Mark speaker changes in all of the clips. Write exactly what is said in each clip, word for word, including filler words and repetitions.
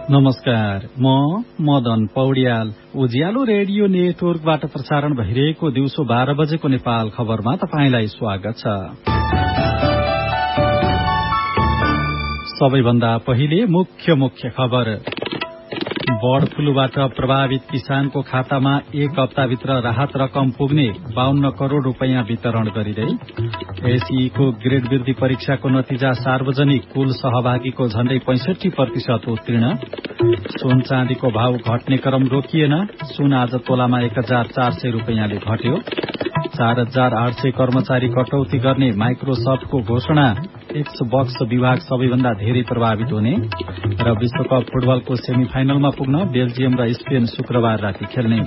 Speaker 1: नमस्कार, म मदन पौड्याल। उज्यालो रेडियो नेटवर्कबाट प्रसारण भइरहेको दिउँसो बाह्र बजेको नेपाल खबरमा तपाईंलाई स्वागत छ। सबैभन्दा पहिले मुख्य मुख्य खबर। बर्ड फ्लूबाट प्रभावित किसानको खातामा एक हप्ताभित्र राहत रकम पुग्ने बाहन्न करोड़ रूपियाँ वितरण गरिँदै। एसईको ग्रेड वृद्धि परीक्षाको नतिजा सार्वजनिक, कुल सहभागीको झण्डै पैंसठी प्रतिशत उत्तीर्ण। सुन चाँदीको भाव घट्ने क्रम रोकिएन, सुन आज तोलामा एक हजार चार सय रूपियाँले घट्यो। चार हजार आठ सय कर्मचारी कटौती गर्ने माइक्रोसफ्टको घोषणा। एक्सबक्स विभाग सबैभन्दा धेरै प्रभावित हुने। र विश्वकप फुटबलको सेमिफाइनलमा पुग्न बेल्जियम र स्पेन शुक्रबार राति खेल्ने।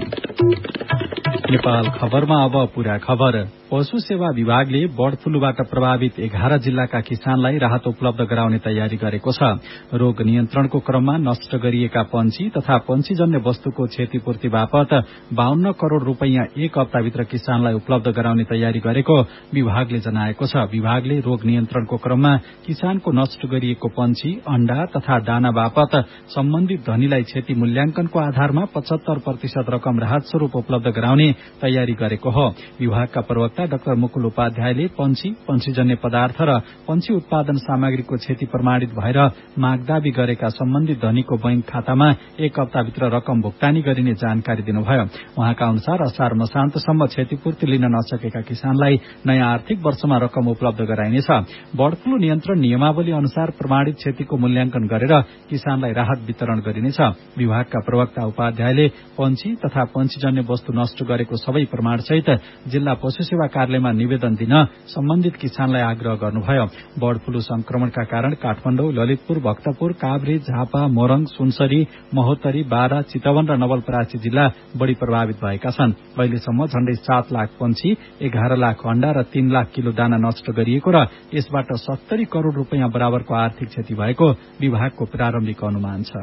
Speaker 1: नेपाल खबरमा अब पूरा खबर। पशु सेवा विभागले बर्ड फ्लूबाट प्रभावित एघार जिल्लाका किसानलाई राहत उपलब्ध गराउने तयारी गरेको छ। रोग नियन्त्रणको क्रममा नष्ट गरिएका पंक्षी तथा पंक्षीजन्य वस्तुको क्षतिपूर्ति बापत बाहन्न करोड़ रूपियाँ एक हप्ताभित्र किसानलाई उपलब्ध गराउने तयारी गरेको विभागले जनाएको छ। विभागले रोग नियन्त्रणको क्रममा किसानको नष्ट गरिएको पंक्षी, अण्डा तथा दाना बापत सम्बन्धित धनीलाई क्षति मूल्याङ्कनको आधारमा पचहत्तर प्रतिशत रकम राहत स्वरूप उपलब्ध गराउने तयारी गरेको हो। विभागका प्रवक्ता डाक्टर मुकुल उपाध्यायले पंक्षी, पंक्षीजन्य पदार्थ र पंक्षी उत्पादन सामग्रीको क्षति प्रमाणित भएर मागदावी गरेका सम्बन्धित धनीको बैंक खातामा एक हप्ताभित्र रकम भुक्तानी गरिने जानकारी दिनुभयो। उहाँका अनुसार असार मसान्तसम्म क्षतिपूर्ति लिन नसकेका किसानलाई नयाँ आर्थिक वर्षमा रकम उपलब्ध गराइनेछ। बर्ड फ्लू नियन्त्रण नियमावली अनुसार प्रमाणित क्षतिको मूल्याङ्कन गरेर किसानलाई राहत वितरण गरिनेछ। विभागका प्रवक्ता उपाध्यायले पंक्षी तथा पंक्षीजन्य वस्तु नष्ट गरेको सबै प्रमाणसहित जिल्ला पशु सेवा कार्यालयमा निवेदन दिन सम्बन्धित किसानलाई आग्रह गर्नुभयो। बर्ड फ्लू संक्रमणका कारण काठमाडौँ, ललितपुर, भक्तपुर, काभ्रे, झापा, मोरङ, सुनसरी, महोत्तरी, बारा, चितवन र नवलपरासी जिल्ला बढ़ी प्रभावित भएका छन्। अहिलेसम्म झण्डै सात लाख पंक्षी, एघार लाख अण्डा र तीन लाख किलो दाना नष्ट गरिएको र यसबाट सत्तरी करोड़ रूपियाँ बराबरको आर्थिक क्षति भएको विभागको प्रारम्भिक अनुमान छ।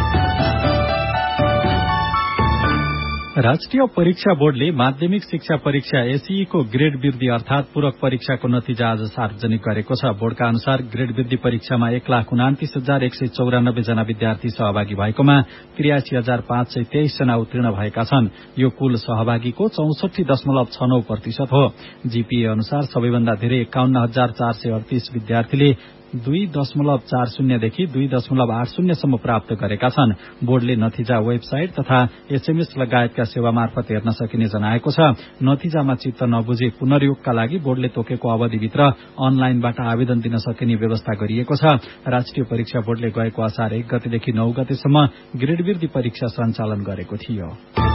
Speaker 1: राष्ट्रिय परीक्षा बोर्डले माध्यमिक शिक्षा परीक्षा एसईको ग्रेड वृद्धि अर्थात पूरक परीक्षाको नतिजा आज सार्वजनिक गरेको छ। बोर्डका अनुसार ग्रेड वृद्धि परीक्षामा एक लाख उनातिस हजार एक सय चौरानब्बे जना विद्यार्थी सहभागी भएकोमा त्रियासी हजार पाँच सय तेइस जना उत्तीर्ण भएका छन्। यो कुल सहभागीको चौसठी दशमलव छ नौ प्रतिशत हो। जीपीए अनुसार सबैभन्दा धेरै एकाउन्न हजार चार सय अडतीस विद्यार्थीले दुई दशमलव चार शून्यदेखि दुई दशमलव आठ शून्यसम्म प्राप्त गरेका छन्। बोर्डले नतिजा वेबसाइट तथा एसएमएस लगायतका सेवा मार्फत हेर्न सकिने जनाएको छ। नतिजामा चित्त नबुझे पुनर्योगका लागि बोर्डले तोकेको अवधिभित्र अनलाइनबाट आवेदन दिन सकिने व्यवस्था गरिएको छ। राष्ट्रिय परीक्षा बोर्डले गएको असार एक गतेदेखि नौ गतेसम्म ग्रेड वृद्धि परीक्षा सञ्चालन गरेको थियो।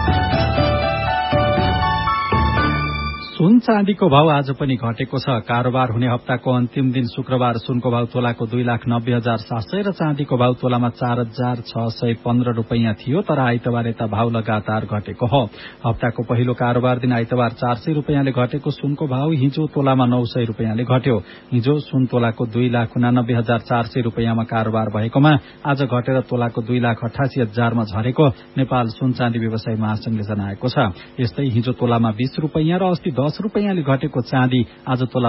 Speaker 1: सुन चाँदीको भाव आज पनि घटेको छ। कारोबार हुने हप्ताको अन्तिम दिन शुक्रबार सुनको भाव तोलाको दुई लाख नब्बे हजार सात सय र चाँदीको भाव तोलामा चार हजार छ सय पन्ध्र रूपियाँ थियो। तर आइतबार यता भाव लगातार घटेको हो। हप्ताको पहिलो कारोबार दिन आइतबार चार सय रूपियाँले घटेको सुनको भाव हिजो तोलामा नौ सय रूपियाँले घट्यो। हिजो सुन तोलाको दुई लाख उनानब्बे हजार चार सय रूपियाँमा कारोबार भएकोमा आज घटेर तोलाको दुई लाख अठासी हजारमा झरेको नेपाल सुन चाँदी व्यवसायी महासंघले जनाएको छ। यस्तै हिजो तोलामा बीस रूपियाँ र अस्ति दस रूपियाँले घटेको चाँदी आज तोला